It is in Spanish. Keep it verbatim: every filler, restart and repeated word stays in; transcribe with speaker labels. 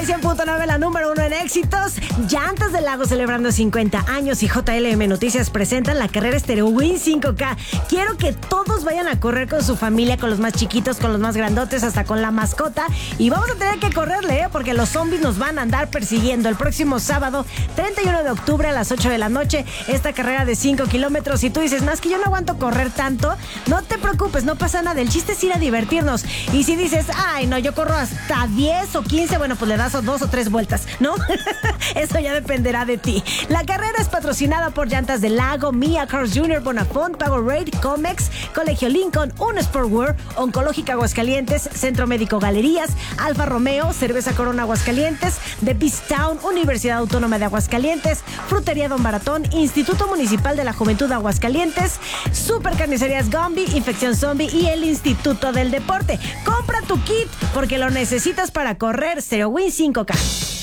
Speaker 1: cien punto nueve, la número uno en éxitos. Llantas del Lago celebrando cincuenta años y J L M Noticias presentan la carrera Stereo Win cinco K. Quiero que todos vayan a correr con su familia, con los más chiquitos, con los más grandotes, hasta con la mascota. Y vamos a tener que correrle, ¿eh? Porque los zombies nos van a andar persiguiendo. El próximo sábado, treinta y uno de octubre a las ocho de la noche, esta carrera de cinco kilómetros. Y tú dices, más que yo no aguanto correr tanto, no te preocupes, no pasa nada. El chiste es ir a divertirnos. Y si dices, ay, no, yo corro hasta diez o quince, bueno, pues le das dos o tres vueltas, ¿no? Eso ya dependerá de ti. La carrera es patrocinada por Llantas del Lago, Mia Cars junior, Bonafont, Powerade, Comex, Colegio Lincoln, Un Sportwear, Oncológica Aguascalientes, Centro Médico Galerías, Alfa Romeo, Cerveza Corona Aguascalientes, The Beast Town, Universidad Autónoma de Aguascalientes, Frutería Don Baratón, Instituto Municipal de la Juventud de Aguascalientes, Super Carnicerías Gombi, Infección Zombie y el Instituto del Deporte. Compra tu kit porque lo necesitas para correr Stereo Win cinco K.